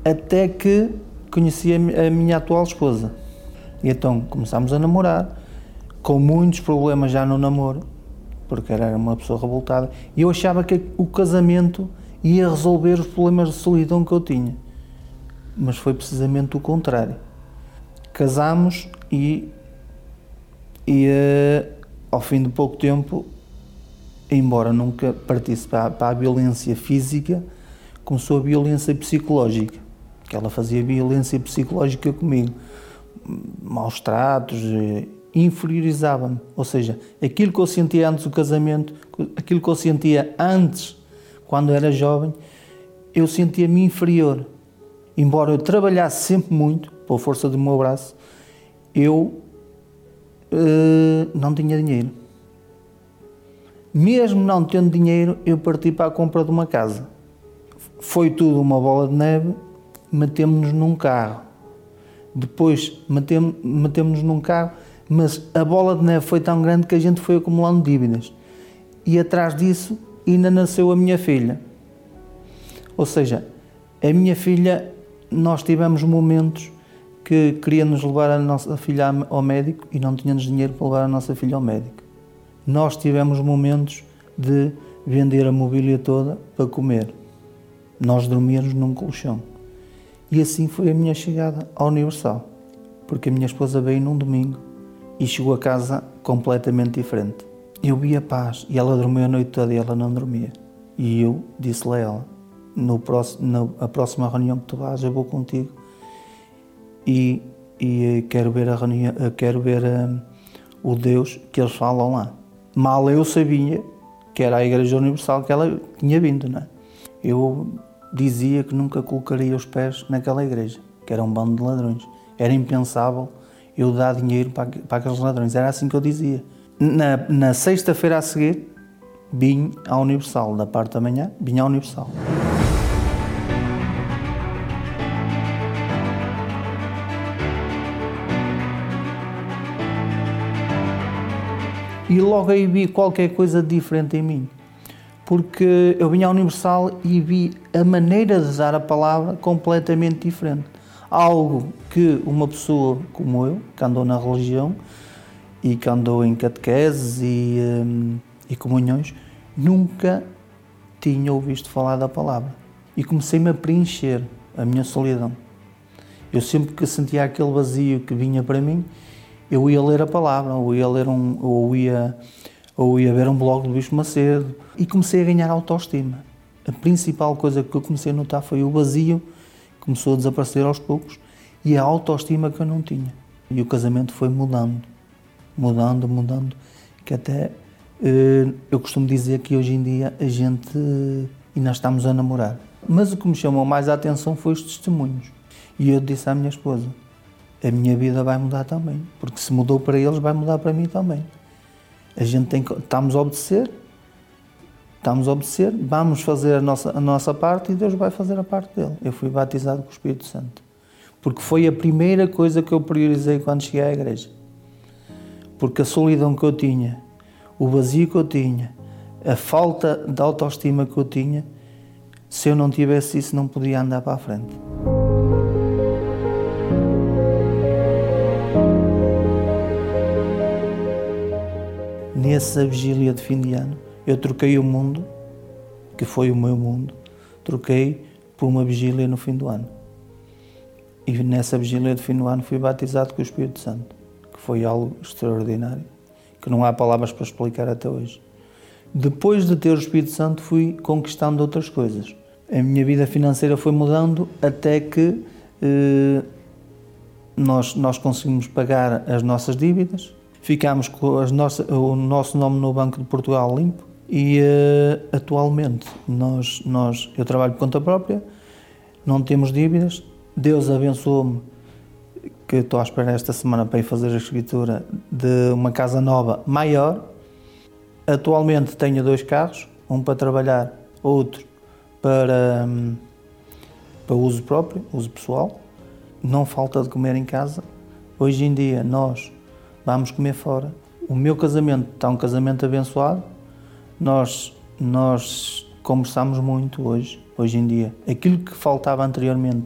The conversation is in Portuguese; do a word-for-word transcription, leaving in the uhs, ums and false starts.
até que conheci a minha atual esposa. E então começámos a namorar, com muitos problemas já no namoro, porque era uma pessoa revoltada, e eu achava que o casamento ia resolver os problemas de solidão que eu tinha. Mas foi precisamente o contrário. Casámos e, e ao fim de pouco tempo, embora nunca partisse para, para a violência física, começou a violência psicológica, que ela fazia violência psicológica comigo, maus tratos, inferiorizava-me, ou seja, aquilo que eu sentia antes do casamento, aquilo que eu sentia antes, quando era jovem, eu sentia-me inferior. Embora eu trabalhasse sempre muito, pela força do meu braço, eu uh, não tinha dinheiro. Mesmo não tendo dinheiro, eu parti para a compra de uma casa. Foi tudo uma bola de neve, metemos-nos num carro. Depois metemos-nos num carro, mas a bola de neve foi tão grande que a gente foi acumulando dívidas. E atrás disso ainda nasceu a minha filha. Ou seja, a minha filha, nós tivemos momentos que queríamos levar a nossa filha ao médico e não tínhamos dinheiro para levar a nossa filha ao médico. Nós tivemos momentos de vender a mobília toda para comer. Nós dormíamos num colchão. E assim foi a minha chegada à Universal. Porque a minha esposa veio num domingo e chegou a casa completamente diferente. Eu vi a paz e ela dormiu a noite toda e ela não dormia. E eu disse-lhe a ela, no próximo, na próxima reunião que tu vais, eu vou contigo e, e quero ver, a reunião, quero ver um, o Deus que eles falam lá. Mal eu sabia que era a Igreja Universal que ela tinha vindo, não é? Eu dizia que nunca colocaria os pés naquela igreja, que era um bando de ladrões. Era impensável eu dar dinheiro para, para aqueles ladrões, era assim que eu dizia. Na, na sexta-feira a seguir, vim à Universal, da parte da manhã, vim à Universal. E logo aí vi qualquer coisa diferente em mim, porque eu vim à Universal e vi a maneira de dar a palavra completamente diferente. Algo que uma pessoa como eu, que andou na religião e que andou em catequeses e, um, e comunhões, nunca tinha ouvido falar da palavra. E comecei-me a preencher a minha solidão. Eu sempre que sentia aquele vazio que vinha para mim, eu ia ler a palavra, ou ia, ler um, ou ia, ou ia ver um blog do Bispo Macedo, e comecei a ganhar autoestima. A principal coisa que eu comecei a notar foi o vazio, que começou a desaparecer aos poucos, e a autoestima que eu não tinha. E o casamento foi mudando, mudando, mudando, que até eh, eu costumo dizer que hoje em dia a gente eh, ainda estamos a namorar. Mas o que me chamou mais a atenção foi os testemunhos. E eu disse à minha esposa, a minha vida vai mudar também, porque se mudou para eles, vai mudar para mim também. A gente tem que, estamos a obedecer, estamos a obedecer, vamos fazer a nossa, a nossa parte e Deus vai fazer a parte dele. Eu fui batizado com o Espírito Santo, porque foi a primeira coisa que eu priorizei quando cheguei à igreja. Porque a solidão que eu tinha, o vazio que eu tinha, a falta de autoestima que eu tinha, se eu não tivesse isso, não podia andar para a frente. Nessa vigília de fim de ano, eu troquei o mundo, que foi o meu mundo, troquei por uma vigília no fim do ano. E nessa vigília de fim do ano fui batizado com o Espírito Santo, que foi algo extraordinário, que não há palavras para explicar até hoje. Depois de ter o Espírito Santo, fui conquistando outras coisas. A minha vida financeira foi mudando até que eh, nós, nós conseguimos pagar as nossas dívidas. Ficámos com as nossas, o nosso nome no Banco de Portugal limpo e uh, atualmente nós, nós, eu trabalho por conta própria, não temos dívidas. Deus abençoou-me, que estou à espera esta semana para ir fazer a escritura de uma casa nova maior. Atualmente tenho dois carros, um para trabalhar, outro para, um, para uso próprio, uso pessoal. Não falta de comer em casa. Hoje em dia nós vamos comer fora. O meu casamento está um casamento abençoado. Nós, nós conversamos muito hoje, hoje em dia. Aquilo que faltava anteriormente